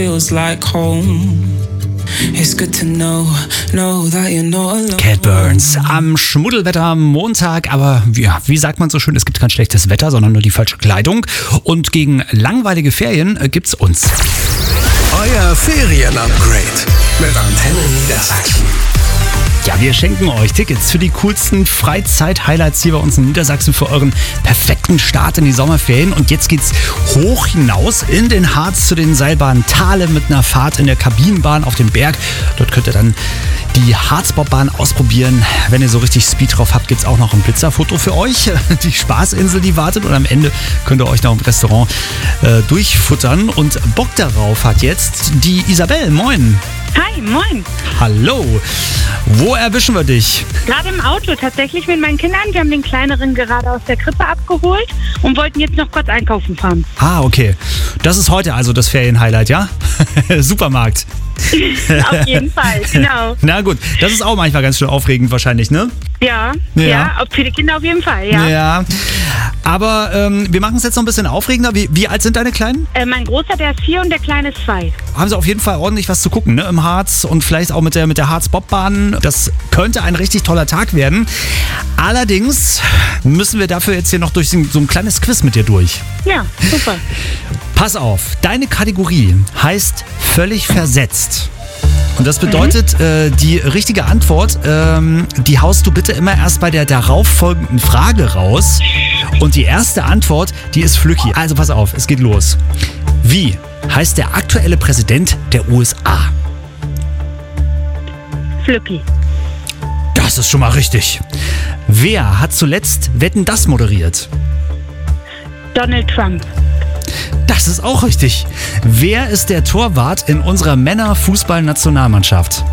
feels like home. It's good to know that you're not alone. Cat Burns am Schmuddelwetter am Montag, aber ja, wie sagt man so schön, es gibt kein schlechtes Wetter, sondern nur die falsche Kleidung. Und gegen langweilige Ferien gibt's uns. Euer Ferien-Upgrade mit Antenne Niedersachsen. Ja, wir schenken euch Tickets für die coolsten Freizeit-Highlights hier bei uns in Niedersachsen für euren perfekten Start in die Sommerferien. Und jetzt geht's hoch hinaus in den Harz zu den Seilbahnen Thale mit einer Fahrt in der Kabinenbahn auf dem Berg. Dort könnt ihr dann die Harzbobbahn ausprobieren. Wenn ihr so richtig Speed drauf habt, gibt's auch noch ein Blitzerfoto für euch. Die Spaßinsel, die wartet. Und am Ende könnt ihr euch noch im Restaurant durchfuttern. Und Bock darauf hat jetzt die Isabel. Moin. Hi, moin. Hallo. Wo erwischen wir dich? Gerade im Auto, tatsächlich mit meinen Kindern. Wir haben den Kleineren gerade aus der Krippe abgeholt und wollten jetzt noch kurz einkaufen fahren. Ah, okay. Das ist heute also das Ferienhighlight, ja? Supermarkt. Auf jeden Fall, genau. Na gut, das ist auch manchmal ganz schön aufregend wahrscheinlich, ne? Ja, für die Kinder auf jeden Fall, ja. Ja, aber wir machen es jetzt noch ein bisschen aufregender. Wie alt sind deine Kleinen? Mein Großer, der ist 4 und der Kleine ist 2. Haben sie auf jeden Fall ordentlich was zu gucken, ne? Im Harz und vielleicht auch mit der Harz-Bobbahn. Das könnte ein richtig toller Tag werden. Allerdings müssen wir dafür jetzt hier noch durch so ein kleines Quiz mit dir durch. Ja, super. Pass auf, deine Kategorie heißt völlig versetzt. Und das bedeutet, die richtige Antwort, die haust du bitte immer erst bei der darauffolgenden Frage raus. Und die erste Antwort, die ist Flücki. Also pass auf, es geht los. Wie heißt der aktuelle Präsident der USA? Flücki. Das ist schon mal richtig. Wer hat zuletzt Wetten, das moderiert? Donald Trump. Das ist auch richtig. Wer ist der Torwart in unserer Männerfußballnationalmannschaft?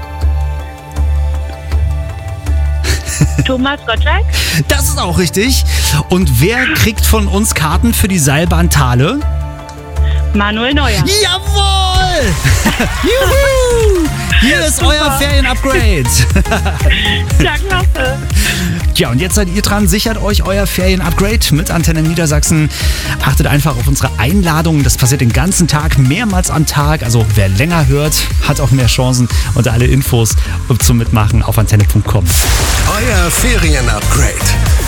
Thomas Gottschalk. Das ist auch richtig. Und wer kriegt von uns Karten für die Seilbahn Thale? Manuel Neuer. Jawohl! Juhu! Hier ist euer Ferien-Upgrade. Danke. Ja, und jetzt seid ihr dran. Sichert euch euer Ferien-Upgrade mit Antenne Niedersachsen. Achtet einfach auf unsere Einladungen. Das passiert den ganzen Tag, mehrmals am Tag. Also wer länger hört, hat auch mehr Chancen. Und alle Infos zum Mitmachen auf antenne.com. Euer Ferien-Upgrade